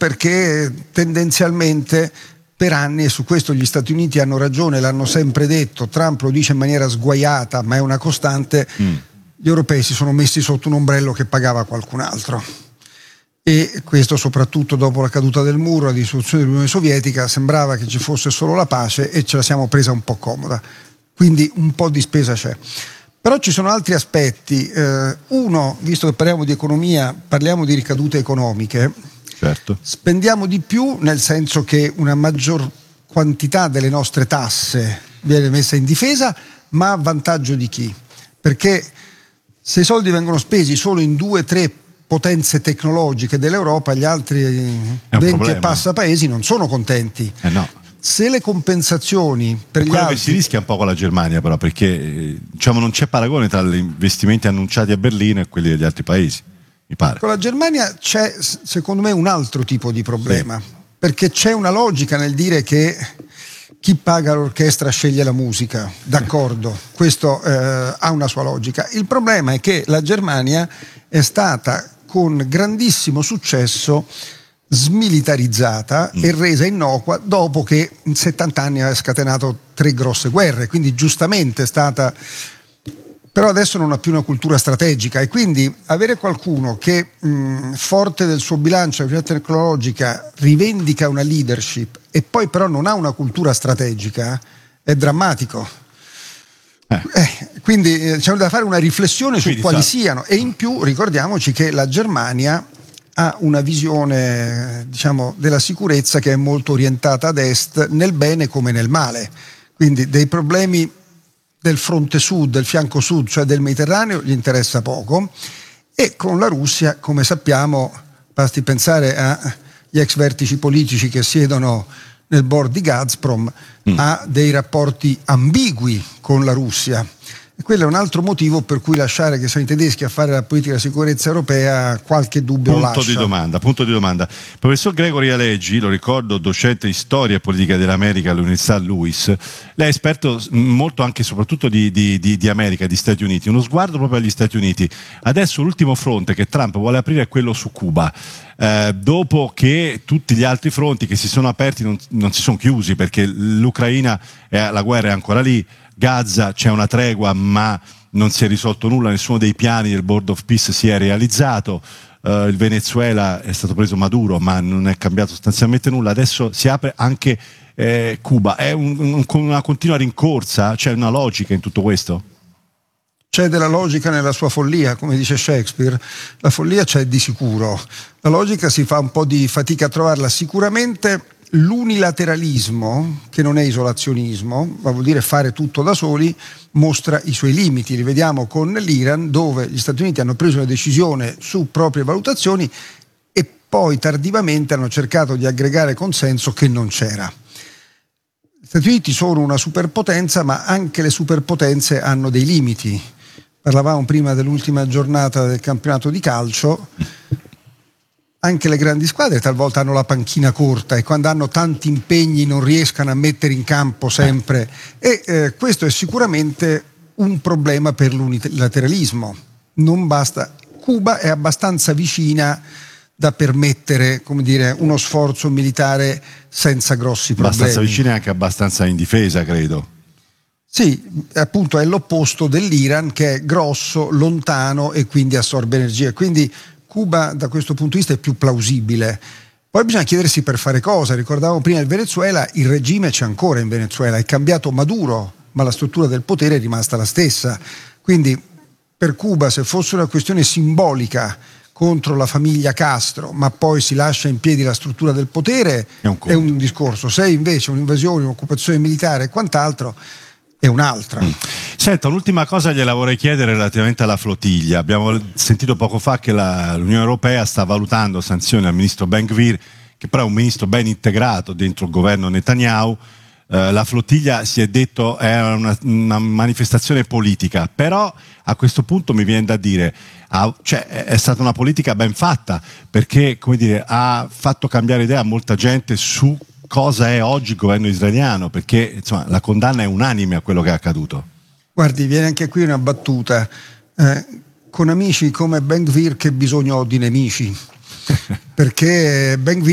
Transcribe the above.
perché tendenzialmente per anni, e su questo gli Stati Uniti hanno ragione, l'hanno sempre detto, Trump lo dice in maniera sguaiata ma è una costante, gli europei si sono messi sotto un ombrello che pagava qualcun altro, e questo soprattutto dopo la caduta del muro, la dissoluzione dell'Unione Sovietica, sembrava che ci fosse solo la pace e ce la siamo presa un po' comoda, quindi un po' di spesa c'è. Però ci sono altri aspetti. Uno, visto che parliamo di economia, parliamo di ricadute economiche. Certo. Spendiamo di più, nel senso che una maggior quantità delle nostre tasse viene messa in difesa, ma a vantaggio di chi? Perché se i soldi vengono spesi solo in 2-3 potenze tecnologiche dell'Europa, gli altri 20 e passa paesi non sono contenti. No. Se le compensazioni per gli quello altri... che si rischia un po' con la Germania, però, perché diciamo non c'è paragone tra gli investimenti annunciati a Berlino e quelli degli altri paesi, mi pare. Con la Germania c'è, secondo me, un altro tipo di problema, perché c'è una logica nel dire che chi paga l'orchestra sceglie la musica, d'accordo, questo ha una sua logica. Il problema è che la Germania è stata con grandissimo successo smilitarizzata e resa innocua dopo che in 70 anni aveva scatenato 3 grosse guerre, quindi giustamente è stata, però adesso non ha più una cultura strategica, e quindi avere qualcuno che forte del suo bilancio della tecnologica rivendica una leadership e poi però non ha una cultura strategica è drammatico. Quindi c'è da fare una riflessione su quali siano, e in più ricordiamoci che la Germania ha una visione, diciamo, della sicurezza che è molto orientata ad est, nel bene come nel male, quindi dei problemi del fronte sud, del fianco sud, cioè del Mediterraneo, gli interessa poco, e con la Russia, come sappiamo, basti pensare agli ex vertici politici che siedono nel board di Gazprom, ha dei rapporti ambigui con la Russia. E quello è un altro motivo per cui lasciare che siano i tedeschi a fare la politica di sicurezza europea qualche dubbio lascia. Punto di domanda. Professor Gregory Aleggi, lo ricordo, docente di storia e politica dell'America all'Università Lewis, lei è esperto molto anche e soprattutto di America, di Stati Uniti, uno sguardo proprio agli Stati Uniti. Adesso l'ultimo fronte che Trump vuole aprire è quello su Cuba, dopo che tutti gli altri fronti che si sono aperti non si sono chiusi, perché l'Ucraina, la guerra è ancora lì, Gaza c'è una tregua ma non si è risolto nulla, nessuno dei piani del Board of Peace si è realizzato, il Venezuela è stato preso Maduro ma non è cambiato sostanzialmente nulla, adesso si apre anche Cuba. È una continua rincorsa, c'è una logica in tutto questo? C'è della logica nella sua follia, come dice Shakespeare, la follia c'è di sicuro, la logica si fa un po' di fatica a trovarla. Sicuramente l'unilateralismo, che non è isolazionismo, ma vuol dire fare tutto da soli, mostra i suoi limiti. Li vediamo con l'Iran, dove gli Stati Uniti hanno preso una decisione su proprie valutazioni e poi tardivamente hanno cercato di aggregare consenso che non c'era. Gli Stati Uniti sono una superpotenza, ma anche le superpotenze hanno dei limiti. Parlavamo prima dell'ultima giornata del campionato di calcio. Anche le grandi squadre talvolta hanno la panchina corta e quando hanno tanti impegni non riescano a mettere in campo sempre, e questo è sicuramente un problema per l'unilateralismo. Non basta. Cuba è abbastanza vicina da permettere, come dire, uno sforzo militare senza grossi problemi. Abbastanza vicina e anche abbastanza indifesa, credo. Sì, appunto è l'opposto dell'Iran, che è grosso, lontano e quindi assorbe energia. Quindi Cuba da questo punto di vista è più plausibile. Poi bisogna chiedersi per fare cosa. Ricordavamo prima il Venezuela, il regime c'è ancora in Venezuela, è cambiato Maduro, ma la struttura del potere è rimasta la stessa. Quindi per Cuba, se fosse una questione simbolica contro la famiglia Castro, ma poi si lascia in piedi la struttura del potere, è un discorso. Se invece un'invasione, un'occupazione militare e quant'altro, è un'altra. Senta, un'ultima cosa gliela vorrei chiedere relativamente alla flottiglia. Abbiamo sentito poco fa che l'Unione Europea sta valutando sanzioni al ministro Ben-Gvir, che però è un ministro ben integrato dentro il governo Netanyahu. La flottiglia, si è detto, è una manifestazione politica, però a questo punto mi viene da dire, è stata una politica ben fatta, perché, come dire, ha fatto cambiare idea a molta gente su cosa è oggi il governo israeliano, perché insomma la condanna è unanime a quello che è accaduto. Guardi, viene anche qui una battuta, con amici come Ben-Gvir che bisogno ho di nemici, perché Ben-Gvir